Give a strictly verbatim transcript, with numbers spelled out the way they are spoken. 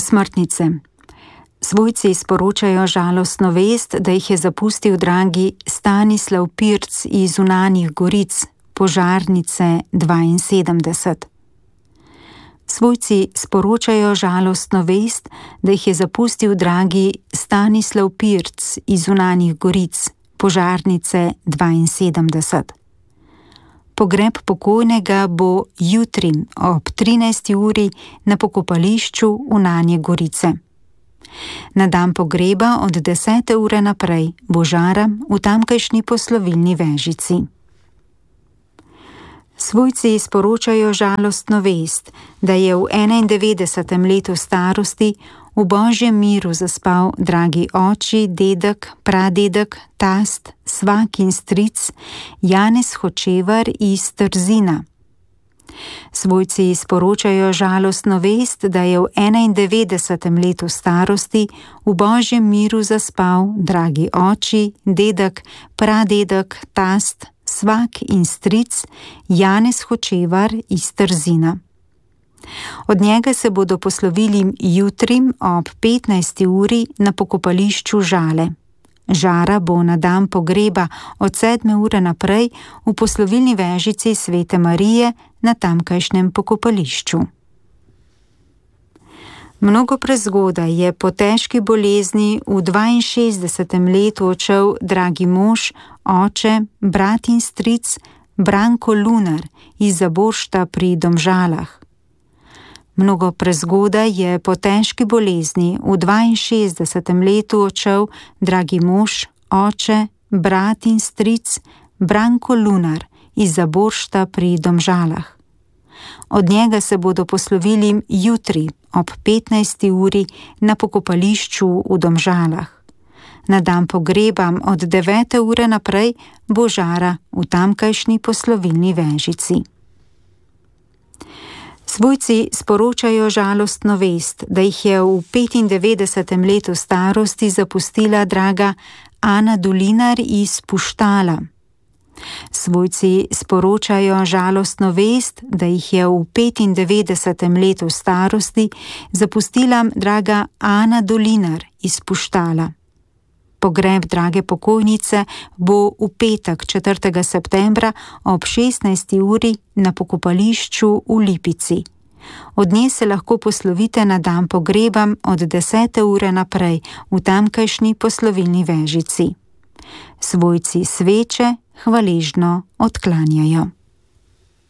Osmrtnice. Svojci sporočajo žalostno vest, da jih je zapustil dragi Stanislav Pirc iz Zunanih Goric, požarnice dvainsedemdeset. Svojci sporočajo žalostno vest, da jih je zapustil dragi Stanislav Pirc iz Zunanih Goric, požarnice dvainsedemdeset. Pogreb pokojnega bo jutri ob trinajsti uri na pokopališču v Nanje Gorice. Na dan pogreba od desete ure naprej bo žara v tamkajšnji poslovilni vežici. Svojci sporočajo žalostno vest, da je v enaindevetdesetem letu starosti v božjem miru zaspal dragi oči, dedek, pradedek, tast, svak in stric Janez Hočevar iz Trzina. Svojci sporočajo žalostno vest, da je v enaindevetdesetem letu starosti v božjem miru zaspal dragi oči, dedek, pradedek, tast, svak in stric Janez Hočevar iz Trzina. Od njega se bodo poslovili jutri ob petnajsti uri na pokopališču Žale. Žara bo na dan pogreba od sedme ure naprej v poslovilni vežici Svete Marije na tamkajšnjem pokopališču. Mnogo prezgodaj je po težki bolezni v dvainšestdesetem letu odšel dragi mož, oče, brat in stric Branko Lunar iz Zaboršta pri Domžalah. Mnogo prezgodaj je po težki bolezni v dvainšestdesetem letu odšel dragi mož, oče, brat in stric Branko Lunar iz Zaboršta pri Domžalah. Od njega se bodo poslovili jutri ob petnajsti uri na pokopališču v Domžalah. Na dan pogreba od devete ure naprej bo žara v tamkajšnji poslovilni vežici. Svojci sporočajo žalostno vest, da jih je v petindevetdesetem letu starosti zapustila draga Ana Dolinar iz Puštala. Svojci sporočajo žalostno vest, da jih je v petindevetdesetem letu starosti zapustila draga Ana Dolinar iz Puštala. Pogreb drage pokojnice bo v petek četrtega septembra ob šestnajsti uri na pokopališču v Lipici. Od nje se lahko poslovite na dan pogreba od desete ure naprej v tamkajšnji poslovilni vežici. Svojci sveče hvaležno odklanjajo.